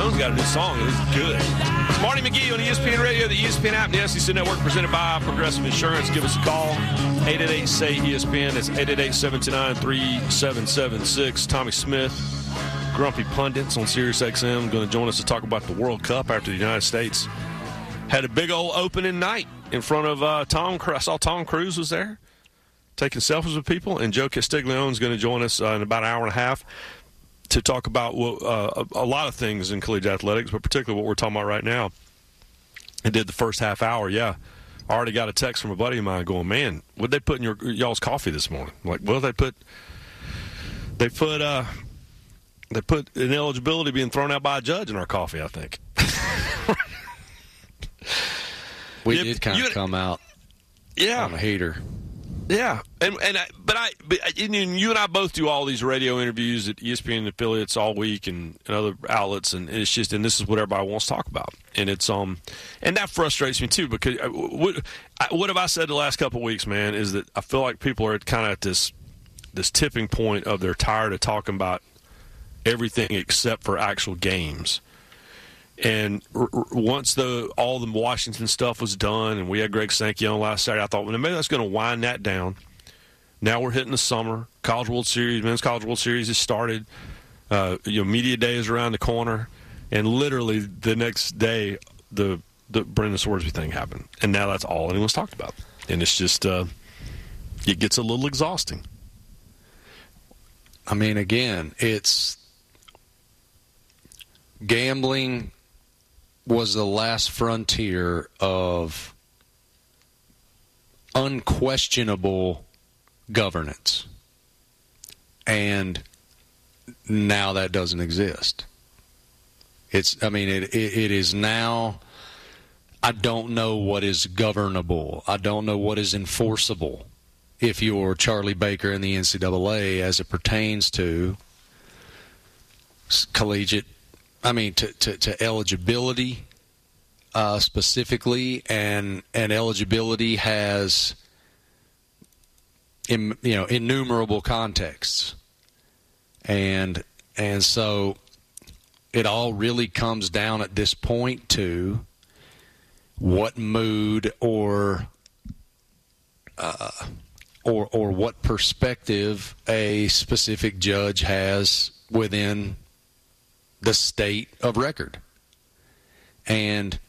Leon's got a new song. It's good. It's Marty McGee on ESPN Radio, the ESPN app, and the SEC Network, presented by Progressive Insurance. Give us a call, 888-SAY-ESPN. That's 888-729-3776. Tommy Smith, Grumpy Pundits on SiriusXM, going to join us to talk about the World Cup after the United States had a big old opening night in front of Tom Cruise. I saw Tom Cruise was there taking selfies with people, and Joe Castiglione is going to join us in about an hour and a half to talk about a lot of things in collegiate athletics, but particularly what we're talking about right now. I did the first half hour, yeah. I already got a text from a buddy of mine going, man, what'd they put in y'all's coffee this morning? I'm like, well, they put ineligibility being thrown out by a judge in our coffee, I think. We did kind of come out on a heater. Yeah, but you and I both do all these radio interviews at ESPN affiliates all week and other outlets, and it's just, and this is what everybody wants to talk about, and it's and that frustrates me too, because what have I said the last couple of weeks, man, is that I feel like people are kind of at this tipping point of they're tired of talking about everything except for actual games. And once all the Washington stuff was done and we had Greg Sankey on last Saturday, I thought, well, maybe that's going to wind that down. Now we're hitting the summer. College World Series, Men's College World Series has started. Media Day is around the corner. And literally the next day, the Brendan Swordsby thing happened. And now that's all anyone's talked about. And it's just, it gets a little exhausting. I mean, again, it's gambling was the last frontier of unquestionable governance. And now that doesn't exist. It is now, I don't know what is governable. I don't know what is enforceable if you're Charlie Baker in the NCAA as it pertains to collegiate, to eligibility specifically, and eligibility has innumerable contexts, and so it all really comes down at this point to what mood or what perspective a specific judge has within the state of record. And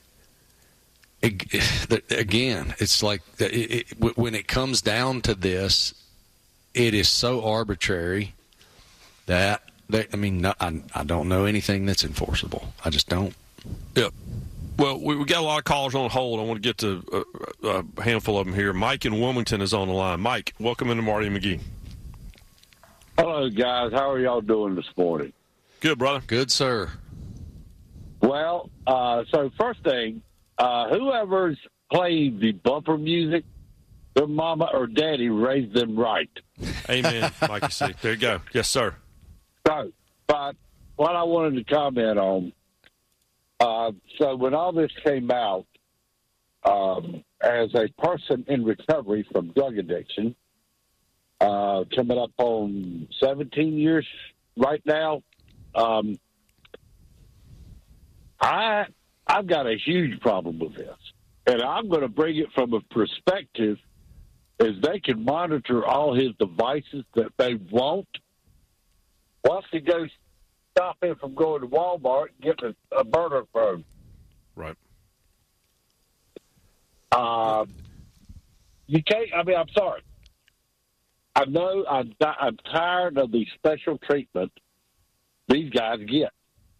again, it's like when it comes down to this, it is so arbitrary that I don't know anything that's enforceable. I just don't. Yep. Well, we got a lot of callers on hold. I want to get to a handful of them here. Mike in Wilmington is on the line. Mike, welcome into Marty McGee. Hello, guys. How are y'all doing this morning? Good, brother. Good, sir. Well, so first thing, whoever's playing the bumper music, their mama or daddy raised them right. Amen, Mikey C. There you go. Yes, sir. So, but what I wanted to comment on, so when all this came out, as a person in recovery from drug addiction, coming up on 17 years right now, I've got a huge problem with this, and I'm going to bring it from a perspective as they can monitor all his devices that they want. Once he goes, stop him from going to Walmart and getting a burner phone. Right. You can't. I'm sorry. I know I'm tired of the special treatment these guys get.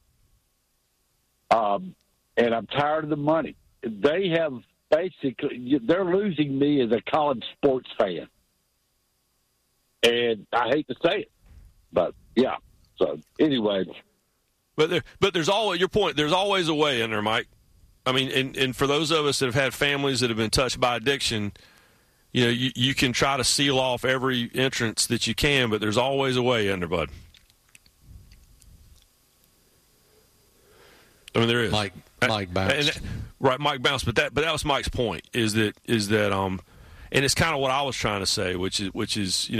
And I'm tired of the money. They have they're losing me as a college sports fan. And I hate to say it, but yeah. So anyway. But there's always, your point, there's always a way in there, Mike. I mean, and for those of us that have had families that have been touched by addiction, you can try to seal off every entrance that you can, but there's always a way in there, bud. I mean, there is. Mike bounced. Right, Mike bounced. But that was Mike's point. Is that and it's kind of what I was trying to say, which is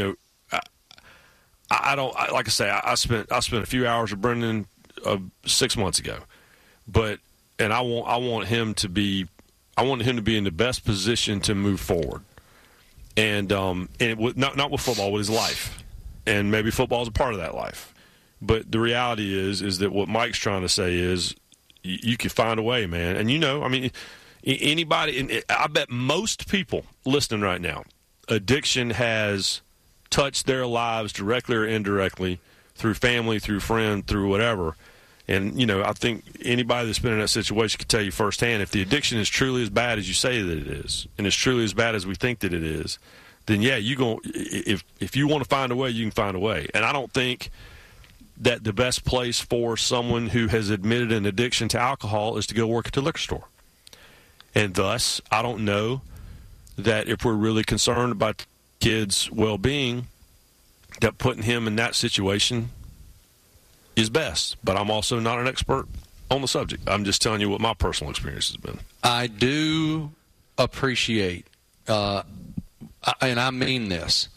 I spent a few hours with Brendan 6 months ago, and I want him to be in the best position to move forward, and not with football, with his life, and maybe football is a part of that life. But the reality is that what Mike's trying to say is you can find a way, man. And anybody, and I bet most people listening right now, addiction has touched their lives directly or indirectly through family, through friend, through whatever. And, I think anybody that's been in that situation can tell you firsthand, if the addiction is truly as bad as you say that it is, and it's truly as bad as we think that it is, then, yeah, if you want to find a way, you can find a way. And I don't think that the best place for someone who has admitted an addiction to alcohol is to go work at the liquor store. And thus, I don't know that if we're really concerned about kids' well-being, that putting him in that situation is best. But I'm also not an expert on the subject. I'm just telling you what my personal experience has been. I do appreciate, and I mean this,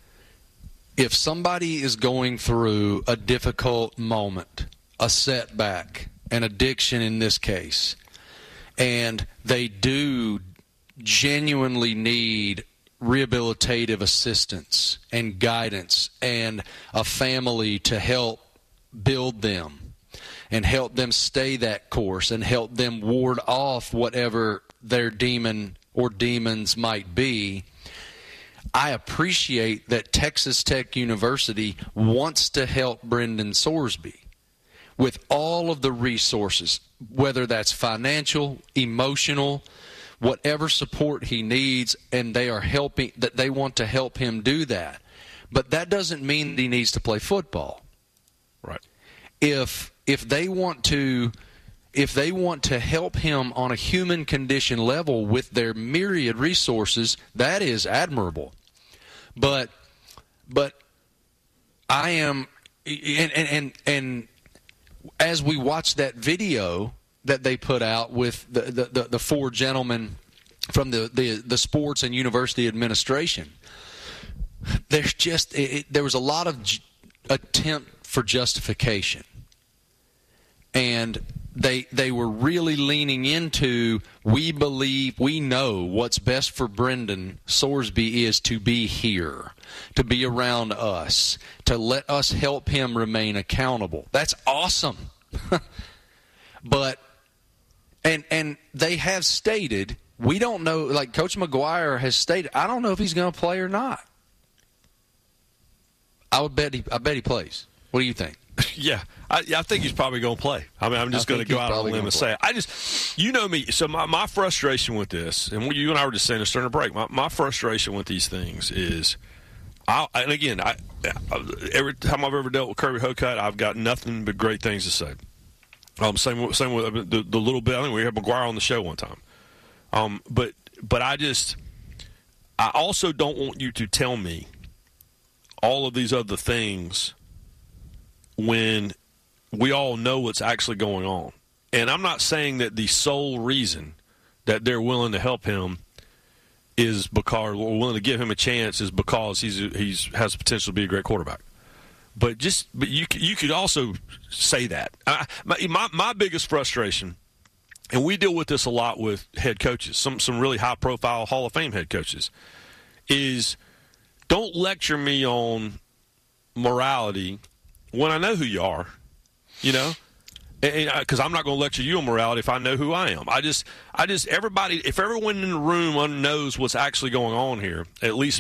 if somebody is going through a difficult moment, a setback, an addiction in this case, and they do genuinely need rehabilitative assistance and guidance and a family to help build them and help them stay that course and help them ward off whatever their demon or demons might be, I appreciate that Texas Tech University wants to help Brendan Sorsby with all of the resources, whether that's financial, emotional, whatever support he needs, and they want to help him do that. But that doesn't mean that he needs to play football. Right. If they want to help him on a human condition level with their myriad resources, that is admirable. But I am, and as we watch that video that they put out with the four gentlemen from the sports and university administration, there was a lot of attempt for justification, and they were really leaning into, we know what's best for Brendan Sorsby is to be here, to be around us, to let us help him remain accountable. That's awesome. But and they have stated, we don't know, like Coach McGuire has stated, I don't know if he's going to play or not. I bet he plays. What do you think? Yeah, I think he's probably going to play. I mean, I'm just going to go out on a limb and say it. You know me. So my frustration with this, and you and I were just saying this during the break, my frustration with these things is, every time I've ever dealt with Kirby Hocutt, I've got nothing but great things to say. Same with the little bit. I think we had McGuire on the show one time. But I also don't want you to tell me all of these other things when we all know what's actually going on. And I'm not saying that the sole reason that they're willing to help him is because, or willing to give him a chance, is because he has the potential to be a great quarterback. But you could also say that. My biggest frustration, and we deal with this a lot with head coaches, some really high-profile Hall of Fame head coaches, is don't lecture me on morality when I know who you are, because I'm not going to lecture you on morality if I know who I am. I just everybody, if everyone in the room knows what's actually going on here, at least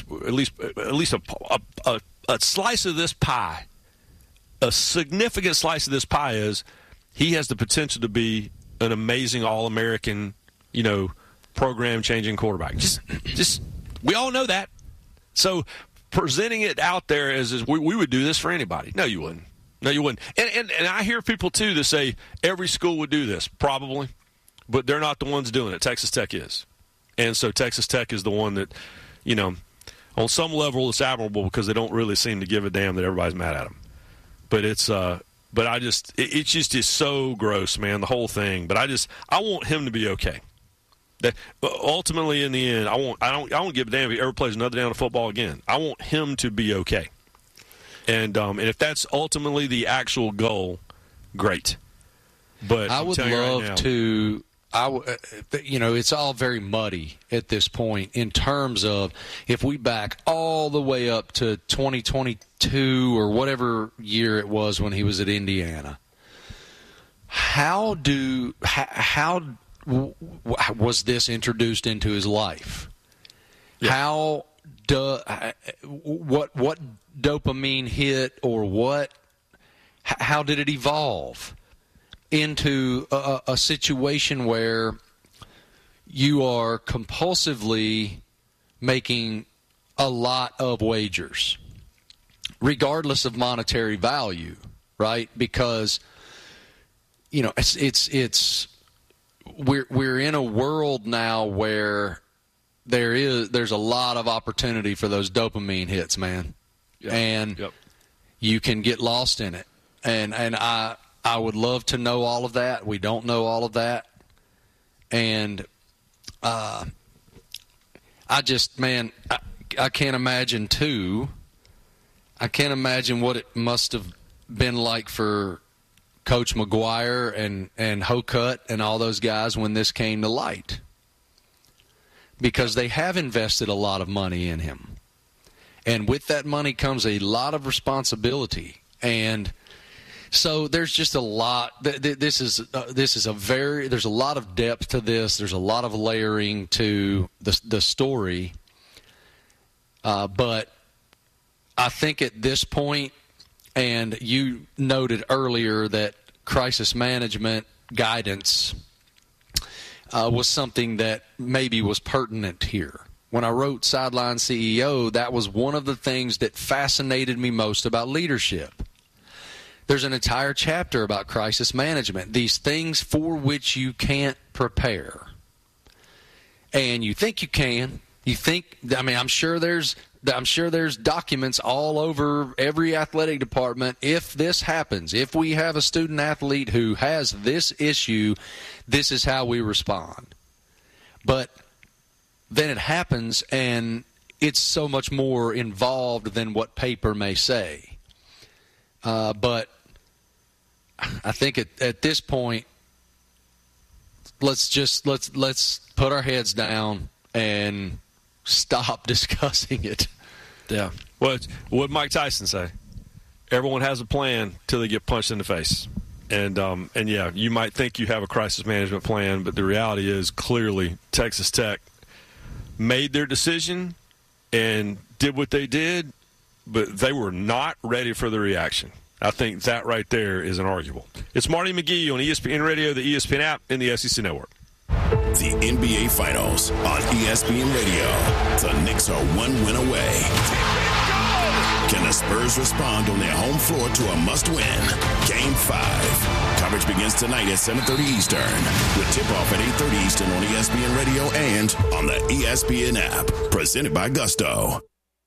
a slice of this pie, a significant slice of this pie is he has the potential to be an amazing All-American, program-changing quarterback. Just we all know that. So presenting it out there as we would do this for anybody. No, you wouldn't. And I hear people, too, that say every school would do this, probably, but they're not the ones doing it. Texas Tech is. And so Texas Tech is the one that, on some level it's admirable because they don't really seem to give a damn that everybody's mad at them. But it just is so gross, man, the whole thing. But I want him to be okay. That ultimately, in the end, I don't give a damn if he ever plays another down of football again. I want him to be okay. And if that's ultimately the actual goal, great. But I would love to. It's all very muddy at this point in terms of if we back all the way up to 2022 or whatever year it was when he was at Indiana. How was this introduced into his life? Yeah. What dopamine hit or what? How did it evolve into a situation where you are compulsively making a lot of wagers, regardless of monetary value, right? Because we're in a world now where there's a lot of opportunity for those dopamine hits, man, and you can get lost in it. And I would love to know all of that. We don't know all of that, and I can't imagine too. I can't imagine what it must have been like for Coach McGuire and Hokut and all those guys when this came to light, because they have invested a lot of money in him, and with that money comes a lot of responsibility. And so there's just a lot. There's a lot of depth to this. There's a lot of layering to the story. But I think at this point, and you noted earlier that crisis management guidance was something that maybe was pertinent here. When I wrote Sideline CEO, that was one of the things that fascinated me most about leadership. There's an entire chapter about crisis management, these things for which you can't prepare. And you think you can. I'm sure there's documents all over every athletic department. If this happens, if we have a student athlete who has this issue, this is how we respond. But then it happens, and it's so much more involved than what paper may say. But I think at this point, let's put our heads down and stop discussing it. Yeah. Well, what Mike Tyson say? Everyone has a plan till they get punched in the face. And yeah, you might think you have a crisis management plan, but the reality is clearly Texas Tech made their decision and did what they did, but they were not ready for the reaction. I think that right there is inarguable. It's Marty McGee on ESPN Radio, the ESPN app, and the SEC Network. The NBA Finals on ESPN Radio. The Knicks are one win away. Can the Spurs respond on their home floor to a must-win? Game 5. Coverage begins tonight at 7:30 Eastern, with tip-off at 8:30 Eastern on ESPN Radio and on the ESPN app. Presented by Gusto.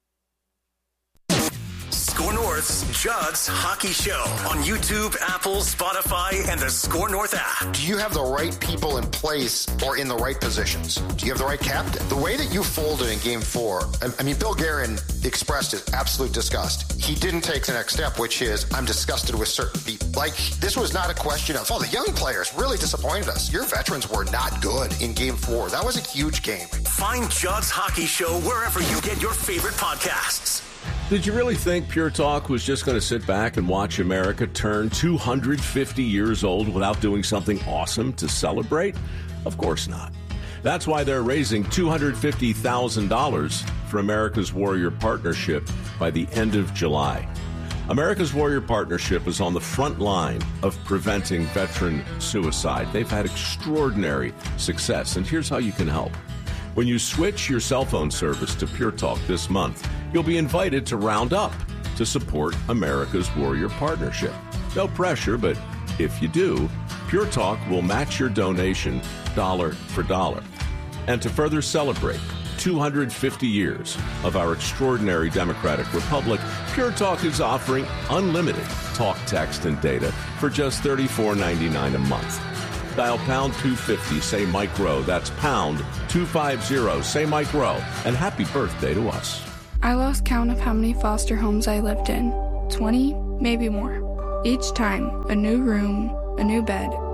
Score North's Judd's Hockey Show on YouTube, Apple, Spotify, and the Score North app. Do you have the right people in place or in the right positions? Do you have the right captain? The way that you folded in Game 4, Bill Guerin expressed his absolute disgust. He didn't take the next step, which is, I'm disgusted with certain people. This was not a question of, the young players really disappointed us. Your veterans were not good in Game 4. That was a huge game. Find Judd's Hockey Show wherever you get your favorite podcasts. Did you really think Pure Talk was just going to sit back and watch America turn 250 years old without doing something awesome to celebrate? Of course not. That's why they're raising $250,000 for America's Warrior Partnership by the end of July. America's Warrior Partnership is on the front line of preventing veteran suicide. They've had extraordinary success, and here's how you can help. When you switch your cell phone service to Pure Talk this month, you'll be invited to round up to support America's Warrior Partnership. No pressure, but if you do, Pure Talk will match your donation dollar for dollar. And to further celebrate 250 years of our extraordinary democratic republic, Pure Talk is offering unlimited talk, text, and data for just $34.99 a month. Dial pound 250, say Mike Rowe. That's pound 250, say Mike Rowe. And happy birthday to us. I lost count of how many foster homes I lived in. 20, maybe more. Each time, a new room, a new bed,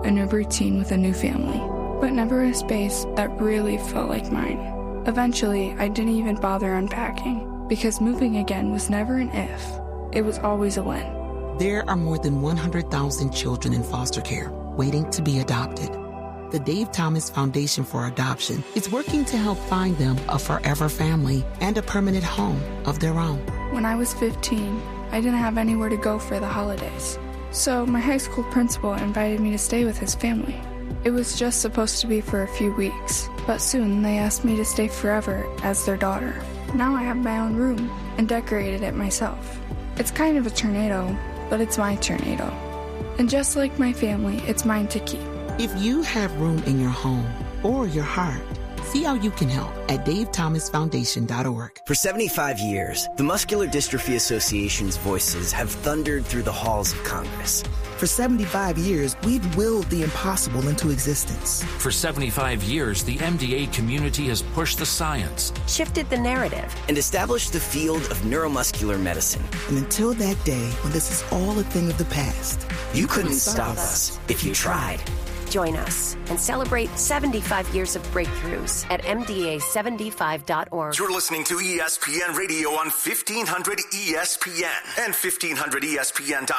a new routine with a new family, but never a space that really felt like mine. Eventually, I didn't even bother unpacking, because moving again was never an if, it was always a when. There are more than 100,000 children in foster care waiting to be adopted. The Dave Thomas Foundation for Adoption is working to help find them a forever family and a permanent home of their own. When I was 15, I didn't have anywhere to go for the holidays. So my high school principal invited me to stay with his family. It was just supposed to be for a few weeks, but soon they asked me to stay forever as their daughter. Now I have my own room and decorated it myself. It's kind of a tornado, but it's my tornado. And just like my family, it's mine to keep. If you have room in your home or your heart, see how you can help at davethomasfoundation.org. For 75 years, the Muscular Dystrophy Association's voices have thundered through the halls of Congress. For 75 years, we've willed the impossible into existence. For 75 years, the MDA community has pushed the science, shifted the narrative, and established the field of neuromuscular medicine. And until that day when this is all a thing of the past, you couldn't stop us if you tried. Join us and celebrate 75 years of breakthroughs at MDA75.org. You're listening to ESPN Radio on 1500 ESPN and 1500ESPN.com.